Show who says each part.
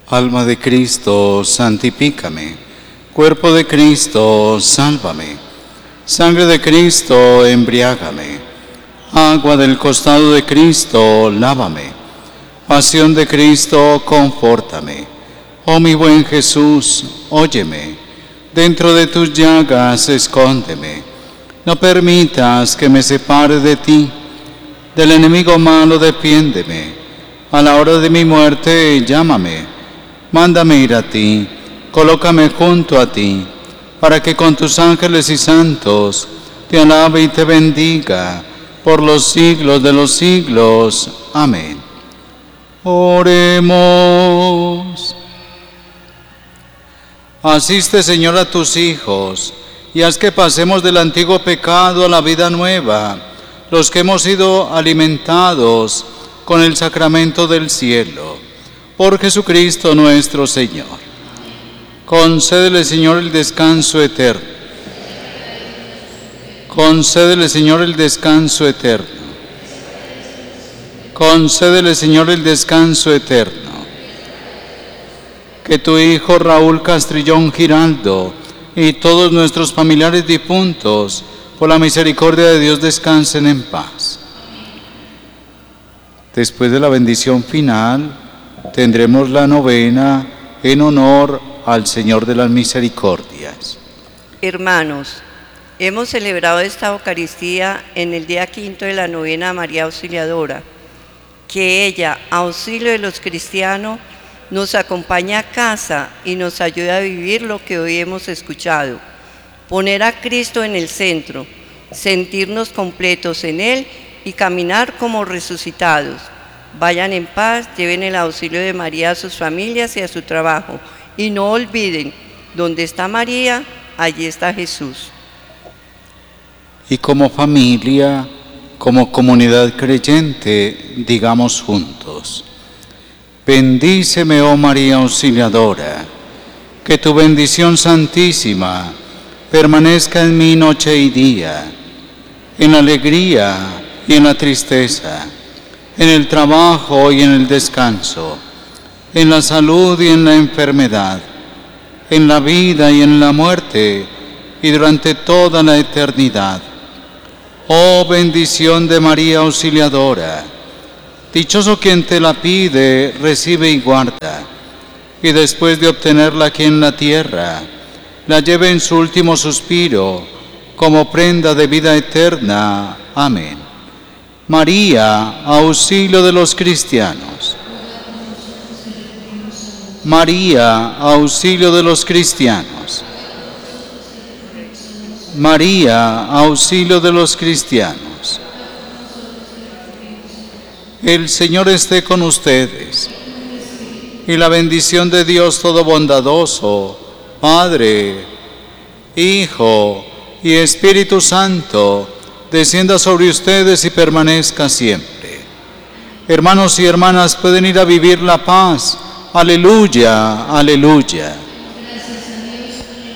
Speaker 1: Alma de Cristo, santifícame. Cuerpo de Cristo, sálvame. Sangre de Cristo, embriágame. Agua del costado de Cristo, lávame. Pasión de Cristo, confórtame. Oh mi buen Jesús, óyeme. Dentro de tus llagas, escóndeme. No permitas que me separe de ti. Del enemigo malo, defiéndeme. A la hora de mi muerte, llámame. Mándame ir a ti, colócame junto a ti, para que con tus ángeles y santos te alabe y te bendiga por los siglos de los siglos. Amén. Oremos. Asiste, Señor, a tus hijos y haz que pasemos del antiguo pecado a la vida nueva, los que hemos sido alimentados con el sacramento del cielo. Por Jesucristo nuestro Señor. Concédele, Señor, el descanso eterno. Concédele, Señor, el descanso eterno. Concédele, Señor, el descanso eterno. Que tu Hijo Raúl Castrillón Giraldo y todos nuestros familiares difuntos, por la misericordia de Dios, descansen en paz. Después de la bendición final, tendremos la novena en honor al Señor de las Misericordias.
Speaker 2: Hermanos, hemos celebrado esta Eucaristía en el día quinto de la novena a María Auxiliadora. Que ella, auxilio de los cristianos, nos acompañe a casa y nos ayude a vivir lo que hoy hemos escuchado. Poner a Cristo en el centro, sentirnos completos en Él y caminar como resucitados. Vayan en paz, lleven el auxilio de María a sus familias y a su trabajo. Y no olviden, donde está María, allí está Jesús.
Speaker 1: Y como familia, como comunidad creyente, digamos juntos: bendíceme, oh María Auxiliadora, que tu bendición santísima permanezca en mí noche y día, en la alegría y en la tristeza, en el trabajo y en el descanso, en la salud y en la enfermedad, en la vida y en la muerte, y durante toda la eternidad. Oh bendición de María Auxiliadora, dichoso quien te la pide, recibe y guarda, y después de obtenerla aquí en la tierra, la lleve en su último suspiro como prenda de vida eterna. Amén. María, auxilio de los cristianos. María, auxilio de los cristianos. María, auxilio de los cristianos. El Señor esté con ustedes. Y la bendición de Dios Todo Bondadoso, Padre, Hijo y Espíritu Santo, descienda sobre ustedes y permanezca siempre. Hermanos y hermanas, pueden ir a vivir la paz. Aleluya, aleluya.